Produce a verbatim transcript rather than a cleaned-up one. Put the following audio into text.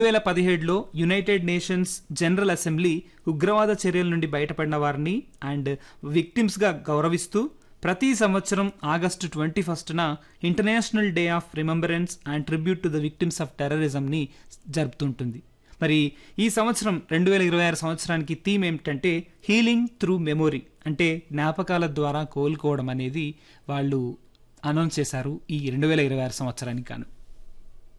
రెండు వేల పదిహేడులో యునైటెడ్ నేషన్స్ జనరల్ అసెంబ్లీ ఉగ్రవాద చర్యల నుండి బయటపడిన వారిని అండ్ విక్టిమ్స్గా గౌరవిస్తూ ప్రతి సంవత్సరం August twenty ఫస్ట్న international day of remembrance and tribute to the victims of టెర్రరిజంని జరుపుతుంటుంది. మరి ఈ సంవత్సరం రెండు వేల ఇరవై ఆరు సంవత్సరానికి థీమ్ ఏమిటంటే హీలింగ్ త్రూ మెమొరీ, అంటే జ్ఞాపకాల ద్వారా కోలుకోవడం అనేది వాళ్ళు అనౌన్స్ చేశారు ఈ రెండు వేల ఇరవై ఆరు సంవత్సరానికి గాను.